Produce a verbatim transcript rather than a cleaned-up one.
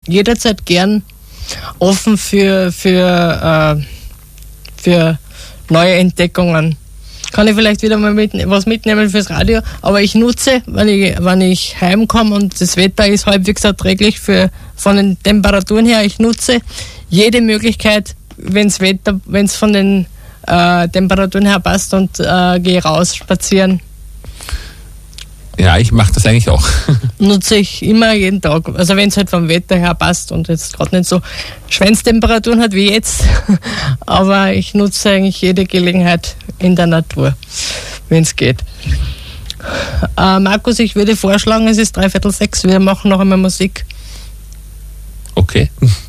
jederzeit gern offen für, für, äh, für neue Entdeckungen. Kann ich vielleicht wieder mal mit, was mitnehmen fürs Radio, aber ich nutze, wenn ich, wenn ich heimkomme und das Wetter ist halbwegs erträglich für, von den Temperaturen her, ich nutze jede Möglichkeit, wenn's Wetter, wenn's von den äh, Temperaturen her passt und äh, gehe raus spazieren. Ja, ich mache das eigentlich auch. Nutze ich immer jeden Tag. Also wenn es halt vom Wetter her passt und jetzt gerade nicht so Schweinstemperaturen hat wie jetzt. Aber ich nutze eigentlich jede Gelegenheit in der Natur, wenn es geht. Äh, Markus, ich würde vorschlagen, es ist dreiviertel sechs, wir machen noch einmal Musik. Okay.